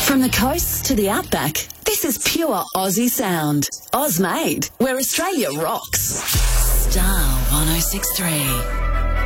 From the coast to the outback, this is pure Aussie sound. Oz made, where Australia rocks. Star 106.3.